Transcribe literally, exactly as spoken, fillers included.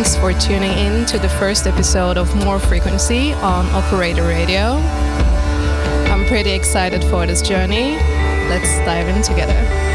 Thanks for tuning in to the first episode of More Frequency on Operator Radio. I'm pretty excited for this journey. Let's dive in together.